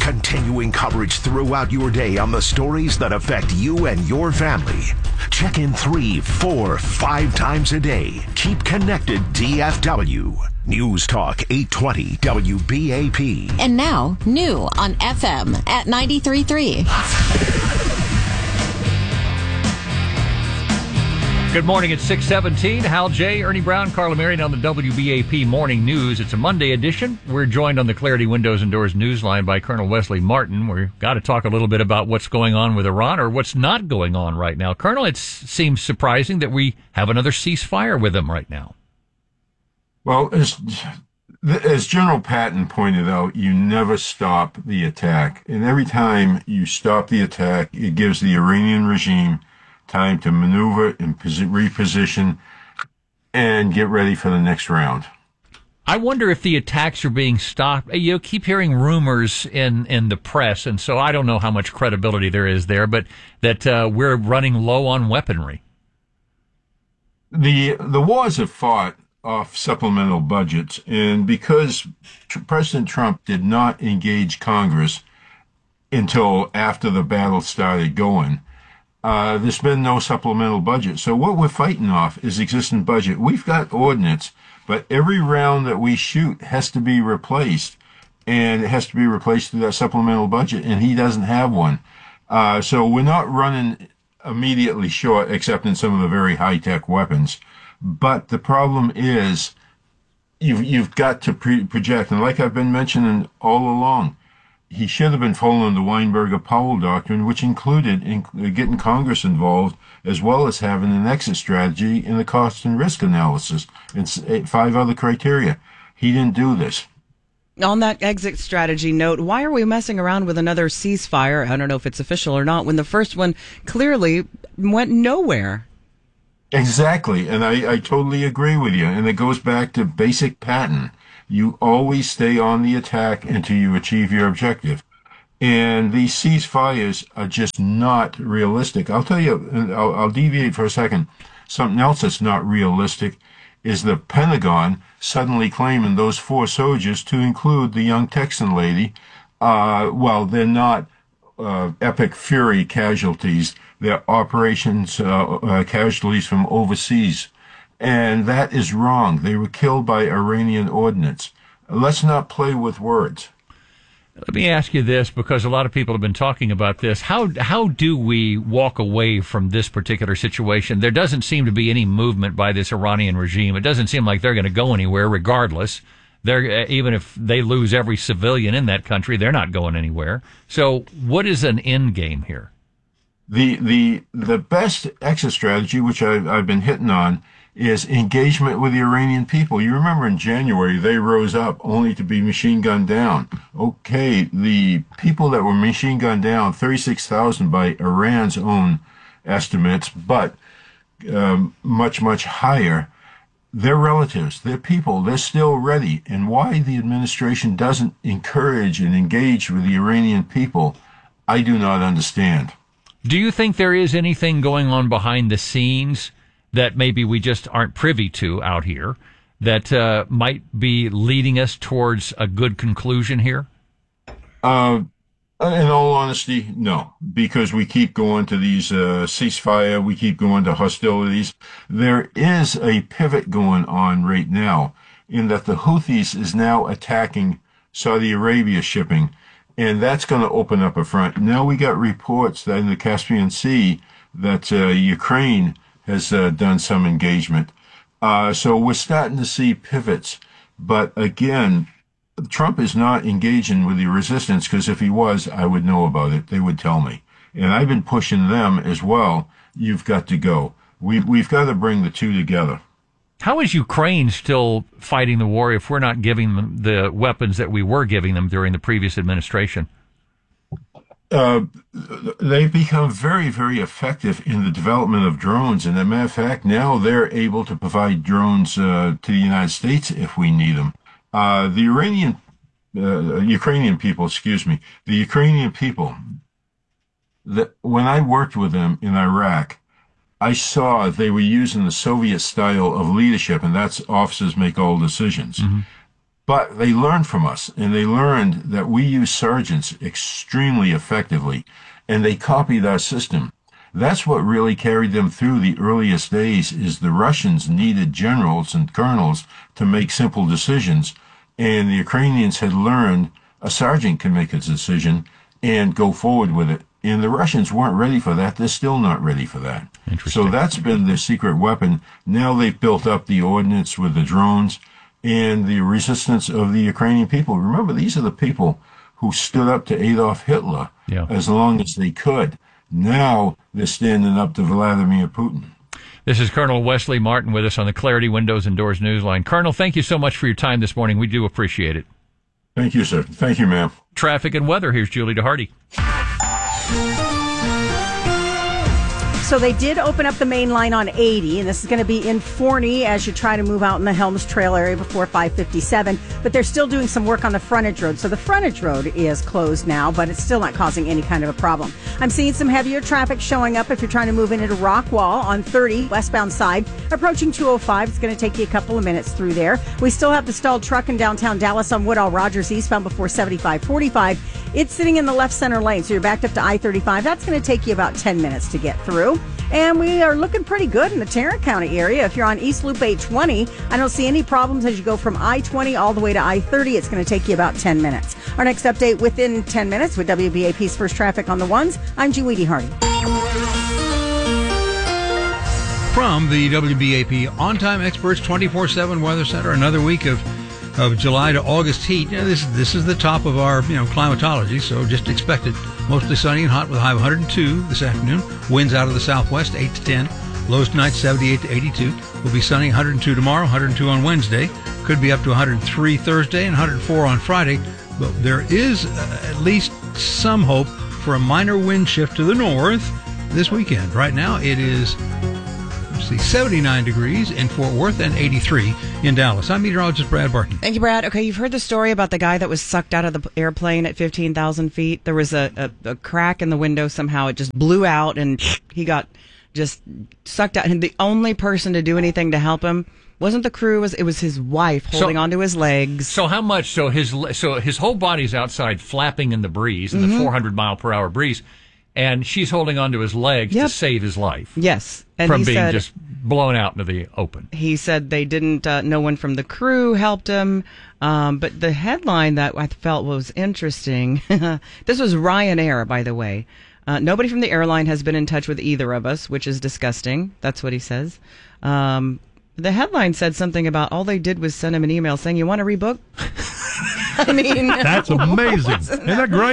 Continuing coverage throughout your day on the stories that affect you and your family. Check in 3, 4, 5 times a day. Keep connected, DFW. News Talk 820 WBAP. And now, new on FM at 93.3. Good morning. It's 6:17. Hal J., Ernie Brown, Carla Marion on the WBAP Morning News. It's a Monday edition. We're joined on the Clarity Windows and Doors Newsline by Colonel Wesley Martin. We've got to talk a little bit about what's going on with Iran, or what's not going on right now. Colonel, it seems surprising that we have another ceasefire with them right now. Well, as General Patton pointed out, you never stop the attack. And every time you stop the attack, it gives the Iranian regime time to maneuver and reposition and get ready for the next round. I wonder if the attacks are being stopped. You keep hearing rumors in the press, and so I don't know how much credibility there is there, but that we're running low on weaponry. The wars have fought off supplemental budgets, and because President Trump did not engage Congress until after the battle started going, there's been no supplemental budget. So what we're fighting off is existing budget. We've got ordnance, but every round that we shoot has to be replaced, and it has to be replaced through that supplemental budget, and he doesn't have one. So we're not running immediately short, except in some of the very high-tech weapons. But the problem is you've got to project, and like I've been mentioning all along, he should have been following the Weinberger-Powell doctrine, which included getting Congress involved, as well as having an exit strategy in the cost and risk analysis and 5 other criteria. He didn't do this. On that exit strategy note, why are we messing around with another ceasefire? I don't know if it's official or not, when the first one clearly went nowhere. Exactly, and I totally agree with you, and it goes back to basic Patton. You always stay on the attack until you achieve your objective. And these ceasefires are just not realistic. I'll tell you, and I'll deviate for a second. Something else that's not realistic is the Pentagon suddenly claiming those 4 soldiers, to include the young Texan lady. Well, they're not Epic Fury casualties. They're operations casualties from overseas. And that is wrong. They were killed by Iranian ordnance. Let's not play with words. Let me ask you this, because a lot of people have been talking about this. How do we walk away from this particular situation? There doesn't seem to be any movement by this Iranian regime. It doesn't seem like they're going to go anywhere regardless. Even if they lose every civilian in that country, they're not going anywhere. So what is an end game here? The best exit strategy, which I've been hitting on, is engagement with the Iranian people. You remember in January, they rose up only to be machine gunned down. Okay, the people that were machine gunned down, 36,000 by Iran's own estimates, but much, much higher. They're relatives, they're people, they're still ready. And why the administration doesn't encourage and engage with the Iranian people, I do not understand. Do you think there is anything going on behind the scenes that maybe we just aren't privy to out here that might be leading us towards a good conclusion here? In all honesty, no, because we keep going to these ceasefire, we keep going to hostilities. There is a pivot going on right now in that the Houthis is now attacking Saudi Arabia shipping, and that's going to open up a front. Now we got reports that in the Caspian Sea that Ukraine has done some engagement. So we're starting to see pivots. But again, Trump is not engaging with the resistance, because if he was, I would know about it. They would tell me. And I've been pushing them as well. You've got to go. We've got to bring the two together. How is Ukraine still fighting the war if we're not giving them the weapons that we were giving them during the previous administration? They've become very, very effective in the development of drones. And as a matter of fact, now they're able to provide drones to the United States if we need them. The Ukrainian people, when I worked with them in Iraq, I saw they were using the Soviet style of leadership, and that's officers make all decisions. Mm-hmm. But they learned from us, and they learned that we use sergeants extremely effectively, and they copied our system. That's what really carried them through the earliest days, is the Russians needed generals and colonels to make simple decisions, and the Ukrainians had learned a sergeant can make a decision and go forward with it. And the Russians weren't ready for that. They're still not ready for that. So that's been their secret weapon. Now they've built up the ordnance with the drones and the resistance of the Ukrainian people. Remember, these are the people who stood up to Adolf Hitler as long as they could. Now they're standing up to Vladimir Putin. This is Colonel Wesley Martin with us on the Clarity Windows and Doors Newsline. Colonel, thank you so much for your time this morning. We do appreciate it. Thank you, sir. Thank you, ma'am. Traffic and weather. Here's Julie DeHardy. So they did open up the main line on 80, and this is going to be in Forney as you try to move out in the Helms Trail area before 557. But they're still doing some work on the frontage road. So the frontage road is closed now, but it's still not causing any kind of a problem. I'm seeing some heavier traffic showing up if you're trying to move into Rockwall on 30, westbound side. Approaching 205, it's going to take you a couple of minutes through there. We still have the stalled truck in downtown Dallas on Woodall Rogers eastbound before 7545. It's sitting in the left center lane, so you're backed up to I-35. That's going to take you about 10 minutes to get through. And we are looking pretty good in the Tarrant County area. If you're on East Loop 820, I don't see any problems as you go from I-20 all the way to I-30. It's going to take you about 10 minutes. Our next update within 10 minutes with WBAP's First Traffic on the Ones. I'm Julie DeHardy. From the WBAP On-Time Experts 24/7 Weather Center, another week of July to August heat. This is the top of our climatology, so just expect it. Mostly sunny and hot with a high of 102 this afternoon. Winds out of the southwest 8 to 10. Lows tonight 78 to 82. Will be sunny, 102 tomorrow, 102 on Wednesday. Could be up to 103 Thursday and 104 on Friday. But there is at least some hope for a minor wind shift to the north this weekend. Right now it is 79 degrees in Fort Worth and 83 in Dallas. I'm meteorologist Brad Barton. Thank you, Brad. Okay, you've heard the story about the guy that was sucked out of the airplane at 15,000 feet. There was a crack in the window. Somehow it just blew out and he got just sucked out. And the only person to do anything to help him wasn't the crew. It was his wife holding onto his legs. So how much? So his whole body's outside flapping in the breeze, in the 400 mile per hour breeze. And she's holding onto his legs to save his life. Yes. And from being just blown out into the open. He said they didn't, no one from the crew helped him. But the headline that I felt was interesting, this was Ryanair, by the way. Nobody from the airline has been in touch with either of us, which is disgusting. That's what he says. The headline said something about all they did was send him an email saying, "You want to rebook?" I mean, that's amazing. Isn't that great?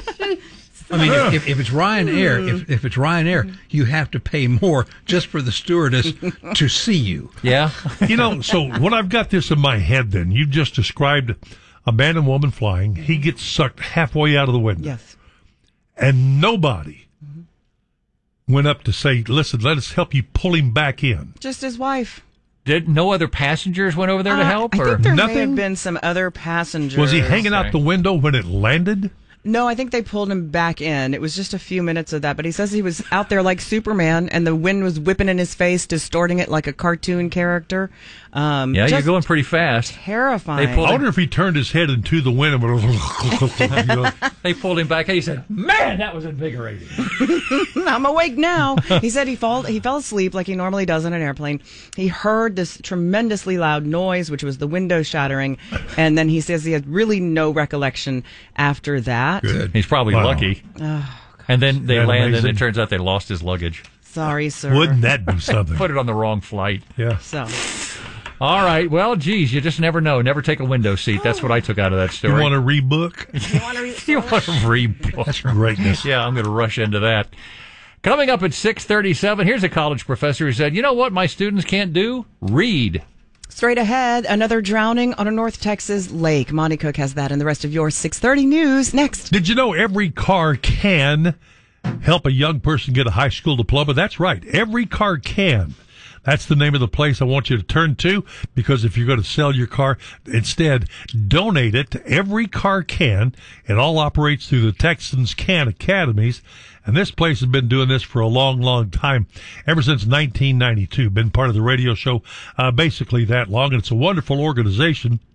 I mean, if it's Ryanair, if it's Ryanair, you have to pay more just for the stewardess to see you. Yeah. So what I've got this in my head then, you just described a man and woman flying. He gets sucked halfway out of the window. Yes. And nobody went up to say, listen, let us help you pull him back in. Just his wife. Did no other passengers went over there to help? I or think there nothing? may have been some other passengers. Was he hanging out the window when it landed? No, I think they pulled him back in. It was just a few minutes of that. But he says he was out there like Superman, and the wind was whipping in his face, distorting it like a cartoon character. Yeah, you're going pretty fast. Terrifying. I wonder if he turned his head into the wind and went, They pulled him back, and he said, "Man, that was invigorating." I'm awake now. He said he fell asleep like he normally does in an airplane. He heard this tremendously loud noise, which was the window shattering, and then he says he had really no recollection after that. Good. He's probably lucky. Oh, and then they landed, and amazing? it turns out they lost his luggage. Sorry, sir. Wouldn't that do something? Put it on the wrong flight. Yeah. So, all right. Well, geez, you just never know. Never take a window seat. That's what I took out of that story. You want to rebook? You want to rebook? That's greatness. Yeah, I'm going to rush into that. Coming up at 6:37, here's a college professor who said, "You know what my students can't do? Read." straight ahead, another drowning on a North Texas lake. Monty Cook has that and the rest of your 6:30 news next. Did you know every car can help a young person get a high school diploma? That's right. Every car can. That's the name of the place I want you to turn to, because if you're going to sell your car, instead, donate it to Every Car Can. It all operates through the Texans Can Academies. And this place has been doing this for a long, long time, ever since 1992. Been part of the radio show basically that long. And it's a wonderful organization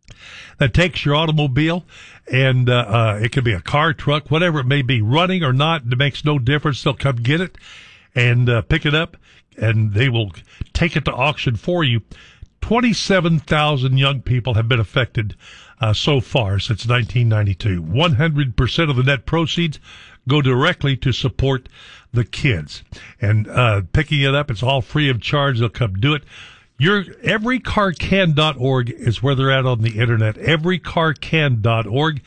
that takes your automobile, and it could be a car, truck, whatever it may be, running or not, it makes no difference. They'll come get it and pick it up, and they will take it to auction for you. 27,000 young people have been affected so far since 1992. 100% of the net proceeds go directly to support the kids. And picking it up, it's all free of charge. They'll come do it. Everycarcan.org is where they're at on the internet. Everycarcan.org.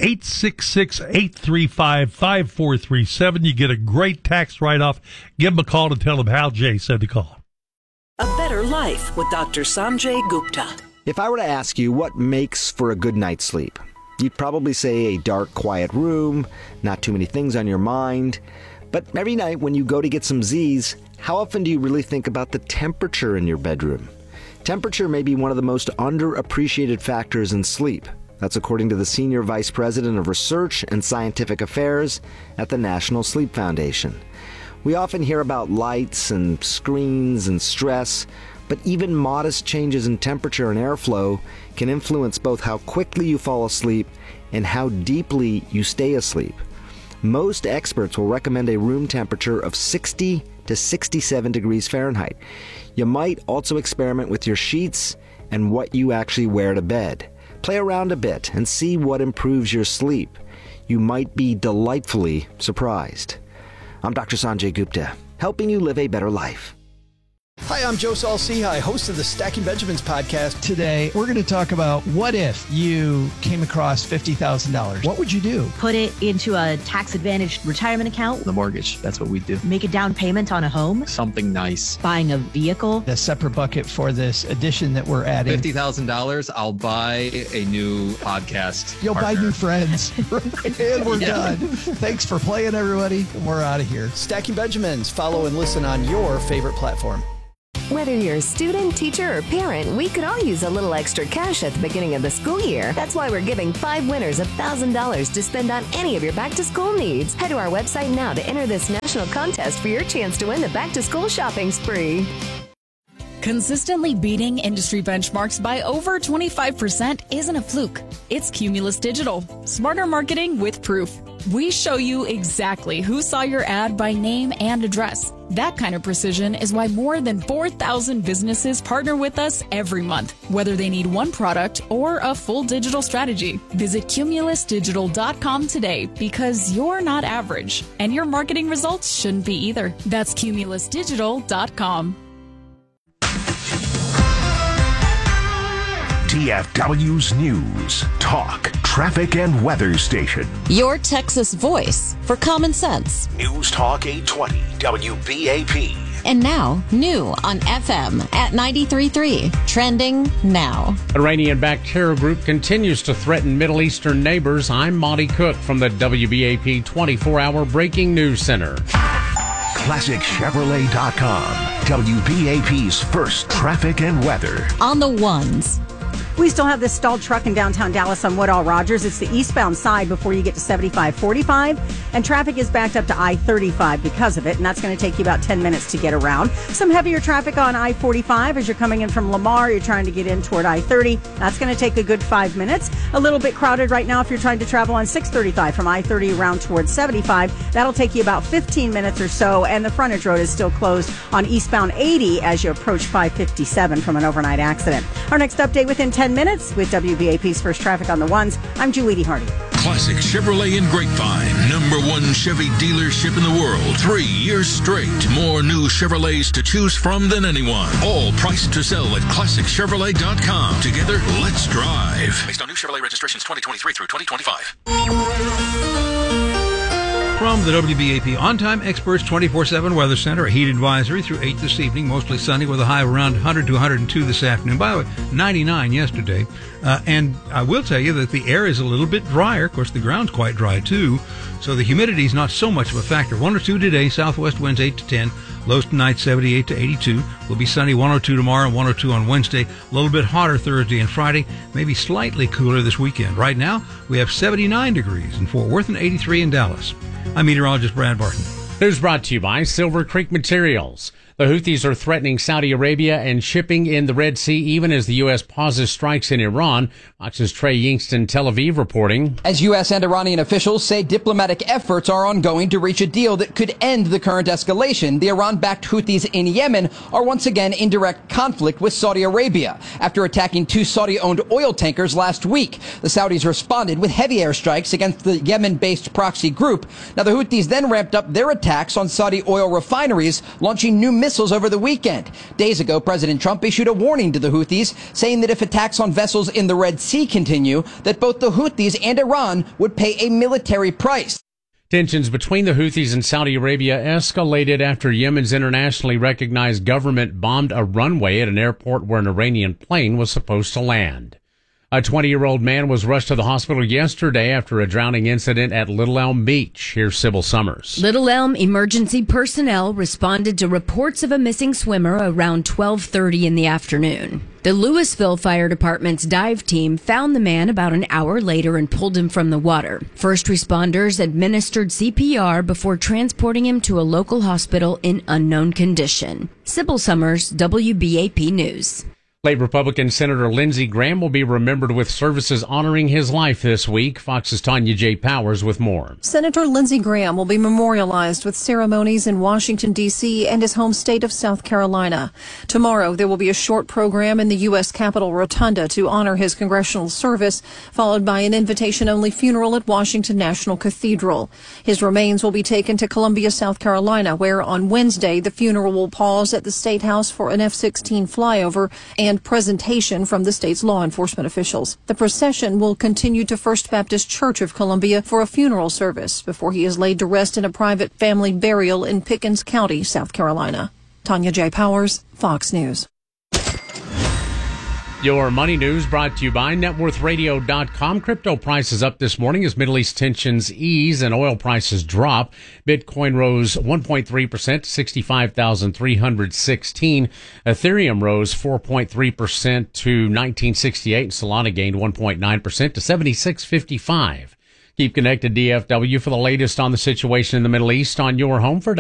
866-835-5437. You get a great tax write-off. Give them a call and tell them Hal J said to call. A Better Life with Dr. Sanjay Gupta. If I were to ask you what makes for a good night's sleep, you'd probably say a dark, quiet room, not too many things on your mind. But every night when you go to get some Z's, how often do you really think about the temperature in your bedroom? Temperature may be one of the most underappreciated factors in sleep. That's according to the Senior Vice President of Research and Scientific Affairs at the National Sleep Foundation. We often hear about lights and screens and stress, but even modest changes in temperature and airflow can influence both how quickly you fall asleep and how deeply you stay asleep. Most experts will recommend a room temperature of 60 to 67 degrees Fahrenheit. You might also experiment with your sheets and what you actually wear to bed. Play around a bit and see what improves your sleep. You might be delightfully surprised. I'm Dr. Sanjay Gupta, helping you live a better life. Hi, I'm Joe Saul-Sehy, host of the Stacking Benjamins podcast. Today, we're going to talk about what if you came across $50,000. What would you do? Put it into a tax-advantaged retirement account. The mortgage, that's what we do. Make a down payment on a home. Something nice. Buying a vehicle. A separate bucket for this addition that we're adding. $50,000, I'll buy a new podcast You'll partner. buy new friends. And we're done. Thanks for playing, everybody. We're out of here. Stacking Benjamins. Follow and listen on your favorite platform. Whether you're a student, teacher, or parent, we could all use a little extra cash at the beginning of the school year. That's why we're giving 5 winners $1,000 to spend on any of your back-to-school needs. Head to our website now to enter this national contest for your chance to win the back-to-school shopping spree. Consistently beating industry benchmarks by over 25% isn't a fluke. It's Cumulus Digital. Smarter marketing with proof. We show you exactly who saw your ad by name and address. That kind of precision is why more than 4,000 businesses partner with us every month, whether they need one product or a full digital strategy. Visit cumulusdigital.com today because you're not average, and your marketing results shouldn't be either. That's cumulusdigital.com. DFW's News, Talk, Traffic, and Weather Station. Your Texas voice for common sense. News Talk 820, WBAP. And now, new on FM at 93.3. Trending now. Iranian-backed terror group continues to threaten Middle Eastern neighbors. I'm Monty Cook from the WBAP 24-hour Breaking News Center. ClassicChevrolet.com, WBAP's first traffic and weather. On the ones. We still have this stalled truck in downtown Dallas on Woodall Rogers. It's the eastbound side before you get to 7545, and traffic is backed up to I-35 because of it, and that's going to take you about 10 minutes to get around. Some heavier traffic on I-45 as you're coming in from Lamar. You're trying to get in toward I-30. That's going to take a good 5 minutes. A little bit crowded right now if you're trying to travel on 635 from I-30 around towards 75. That'll take you about 15 minutes or so, and the frontage road is still closed on eastbound 80 as you approach 557 from an overnight accident. Our next update within 10 minutes with WBAP's first traffic on the ones. I'm Julie Hardy. Classic Chevrolet in Grapevine, #1 Chevy dealership in the world. 3 years straight. More new Chevrolets to choose from than anyone. All priced to sell at ClassicChevrolet.com. Together, let's drive. Based on new Chevrolet registrations 2023 through 2025. From the WBAP On-Time Experts 24/7 Weather Center, a heat advisory through 8 this evening, mostly sunny with a high of around 100 to 102 this afternoon. By the way, 99 yesterday. And I will tell you that the air is a little bit drier. Of course, the ground's quite dry, too. So the humidity is not so much of a factor. 102 today, southwest winds 8 to 10. Lows tonight 78 to 82. Will be sunny 102 tomorrow and 102 on Wednesday. A little bit hotter Thursday and Friday. Maybe slightly cooler this weekend. Right now, we have 79 degrees in Fort Worth and 83 in Dallas. I'm meteorologist Brad Barton. News brought to you by Silver Creek Materials. The Houthis are threatening Saudi Arabia and shipping in the Red Sea even as the U.S. pauses strikes in Iran. Fox's Trey Yingsten, Tel Aviv, reporting. As U.S. and Iranian officials say diplomatic efforts are ongoing to reach a deal that could end the current escalation, the Iran-backed Houthis in Yemen are once again in direct conflict with Saudi Arabia after attacking 2 Saudi-owned oil tankers last week. The Saudis responded with heavy airstrikes against the Yemen-based proxy group. Now, the Houthis then ramped up their attacks on Saudi oil refineries, launching new missiles over the weekend. Days ago, President Trump issued a warning to the Houthis, saying that if attacks on vessels in the Red Sea continue, that both the Houthis and Iran would pay a military price. Tensions between the Houthis and Saudi Arabia escalated after Yemen's internationally recognized government bombed a runway at an airport where an Iranian plane was supposed to land. A 20-year-old man was rushed to the hospital yesterday after a drowning incident at Little Elm Beach. Here's Sybil Summers. Little Elm emergency personnel responded to reports of a missing swimmer around 12:30 in the afternoon. The Louisville Fire Department's dive team found the man about an hour later and pulled him from the water. First responders administered CPR before transporting him to a local hospital in unknown condition. Sybil Summers, WBAP News. Late Republican Senator Lindsey Graham will be remembered with services honoring his life this week. Fox's Tanya J. Powers with more. Senator Lindsey Graham will be memorialized with ceremonies in Washington, D.C. and his home state of South Carolina. Tomorrow, there will be a short program in the U.S. Capitol Rotunda to honor his congressional service, followed by an invitation-only funeral at Washington National Cathedral. His remains will be taken to Columbia, South Carolina, where on Wednesday, the funeral will pause at the State House for an F-16 flyover and presentation from the state's law enforcement officials. The procession will continue to First Baptist Church of Columbia for a funeral service before he is laid to rest in a private family burial in Pickens County, South Carolina. Tanya J. Powers, Fox News. Your money news brought to you by networthradio.com. Crypto prices up this morning as Middle East tensions ease and oil prices drop. Bitcoin rose 1.3% to 65,316. Ethereum rose 4.3% to 1968. And Solana gained 1.9% to 76.55. Keep connected, DFW, for the latest on the situation in the Middle East on your home for